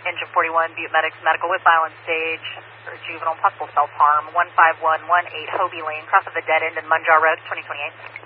Engine 41, Butte Medics, medical with violence stage for juvenile possible self-harm, 15118 Hobie Lane, cross of the dead end in Munjar Road, 2028.